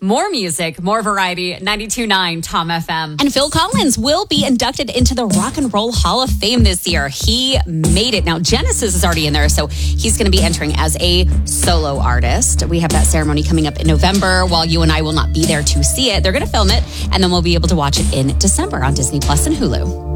More music, more variety. 92.9 Tom FM. And Phil Collins will be inducted into the Rock and Roll Hall of Fame this year. He made it. Now, Genesis is already in there, so he's going to be entering as a solo artist. We have that ceremony coming up in November. While you and I will not be there to see it, they're going to film it, and then we'll be able to watch it in December on Disney Plus and Hulu.